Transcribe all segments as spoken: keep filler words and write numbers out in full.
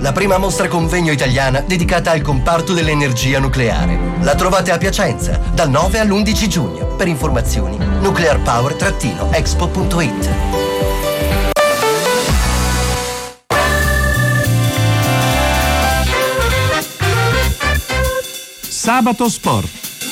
la prima mostra convegno italiana dedicata al comparto dell'energia nucleare. La trovate a Piacenza dal nove all'undici giugno. Per informazioni nuclear power expo punto it. Sabato Sport.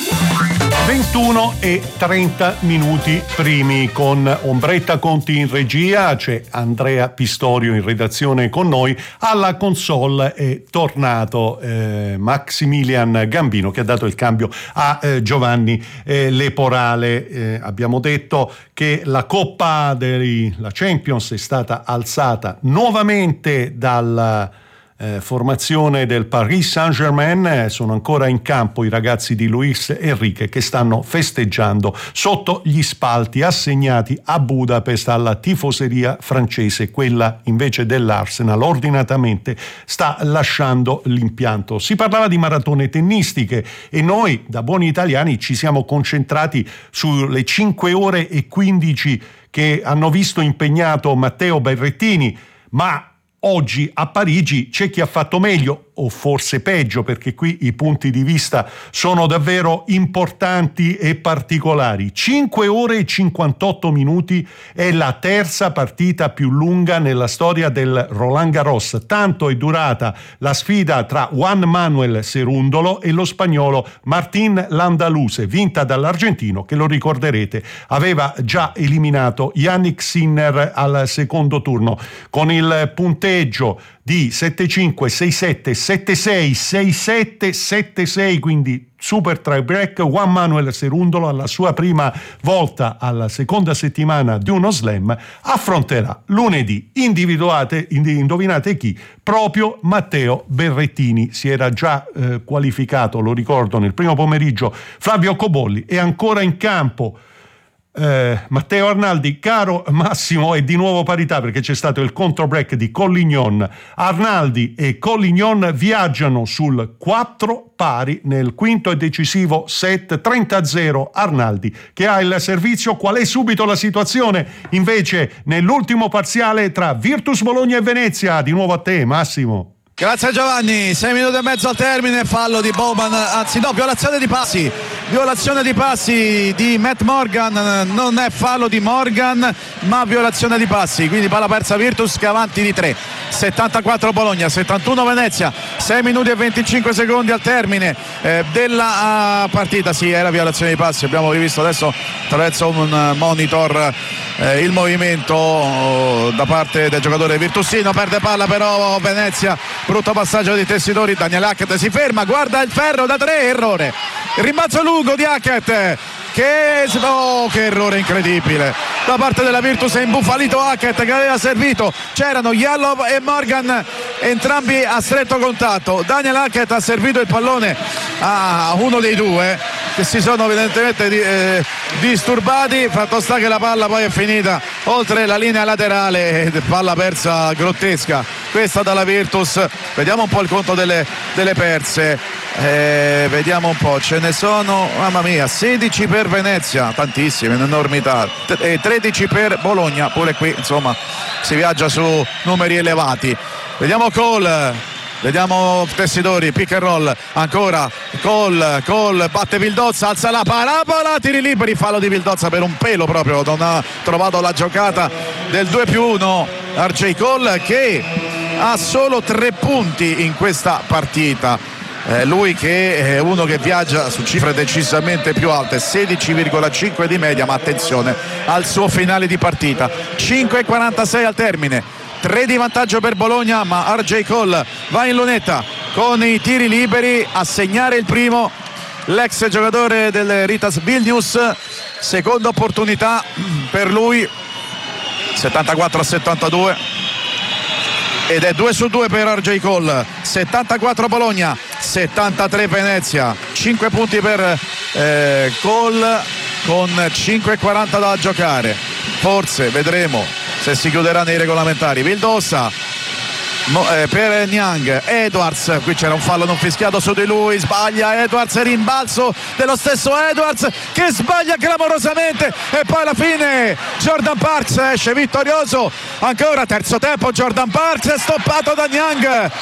ventuno e trenta minuti primi con Ombretta Conti in regia, c'è Andrea Pistorio in redazione con noi, alla console è tornato eh, Maximilian Gambino che ha dato il cambio a eh, Giovanni eh, Leporale. Eh, abbiamo detto che la Coppa della Champions è stata alzata nuovamente dalla Eh, formazione del Paris Saint-Germain. Sono ancora in campo i ragazzi di Luis Enrique che stanno festeggiando sotto gli spalti assegnati a Budapest alla tifoseria francese. Quella invece dell'Arsenal ordinatamente sta lasciando l'impianto. Si parlava di maratone tennistiche e noi da buoni italiani ci siamo concentrati sulle cinque ore e quindici che hanno visto impegnato Matteo Berrettini, ma oggi a Parigi c'è chi ha fatto meglio o forse peggio, perché qui i punti di vista sono davvero importanti e particolari. cinque ore e cinquantotto minuti è la terza partita più lunga nella storia del Roland Garros. Tanto è durata la sfida tra Juan Manuel Cerúndolo e lo spagnolo Martín Landaluse, vinta dall'argentino che, lo ricorderete, aveva già eliminato Yannick Sinner al secondo turno con il punteggio di sette cinque, sei sette, sette sei, sei sette, sette sei, quindi super tie break. Juan Manuel Cerúndolo, alla sua prima volta alla seconda settimana di uno slam, affronterà lunedì, individuate, indovinate chi? Proprio Matteo Berrettini. Si era già eh, qualificato, lo ricordo, nel primo pomeriggio Flavio Cobolli, è ancora in campo Eh, Matteo Arnaldi. Caro Massimo, è di nuovo parità perché c'è stato il contro break di Collignon. Arnaldi e Collignon viaggiano sul quattro pari nel quinto e decisivo set. Trenta a zero Arnaldi che ha il servizio. Qual è subito la situazione invece nell'ultimo parziale tra Virtus Bologna e Venezia? Di nuovo a te, Massimo. Grazie Giovanni, sei minuti e mezzo al termine, fallo di Bowman, anzi no, violazione di passi, violazione di passi di Matt Morgan, non è fallo di Morgan ma violazione di passi, quindi palla persa Virtus che avanti di tre. settantaquattro Bologna, settantuno Venezia, sei minuti e venticinque secondi al termine eh, della uh, partita. Sì, era violazione di passi, abbiamo rivisto adesso attraverso un monitor eh, il movimento oh, da parte del giocatore virtusino. Perde palla però Venezia, brutto passaggio di Tessitori, Daniel Hackett si ferma, guarda il ferro da tre, errore, il rimbalzo lungo di Hackett che, oh, che errore incredibile da parte della Virtus, è imbufalito Hackett che aveva servito, c'erano Yalov e Morgan entrambi a stretto contatto. Daniel Hackett ha servito il pallone a uno dei due che si sono evidentemente di, eh, disturbati, fatto sta che la palla poi è finita oltre la linea laterale, palla persa grottesca questa dalla Virtus. Vediamo un po' il conto delle, delle perse, eh, vediamo un po', ce ne sono, mamma mia, sedici per Venezia, tantissime, un'enormità, e tredici per Bologna, pure qui insomma si viaggia su numeri elevati. Vediamo Cole, vediamo Tessitori, pick and roll, ancora Cole, Cole batte Vildozza, alza la parabola, tiri liberi, fallo di Vildozza per un pelo proprio, non ha trovato la giocata del due più uno R J Cole che ha solo tre punti in questa partita. Eh, lui che è uno che viaggia su cifre decisamente più alte, sedici virgola cinque di media, ma attenzione al suo finale di partita, cinque e quarantasei al termine, tre di vantaggio per Bologna, ma R J Cole va in lunetta con i tiri liberi a segnare il primo l'ex giocatore del Ritas Vilnius, seconda opportunità per lui, settantaquattro a settantadue, ed è due su due per R J Cole. Settantaquattro Bologna, settantatré Venezia, cinque punti per eh, Cole con cinque e quaranta da giocare, forse vedremo se si chiuderà nei regolamentari. Vildossa Mo, eh, per Niang, Edwards, qui c'era un fallo non fischiato su di lui, sbaglia Edwards, rimbalzo dello stesso Edwards che sbaglia clamorosamente e poi alla fine Jordan Parks esce vittorioso, ancora terzo tempo, Jordan Parks è stoppato da Niang,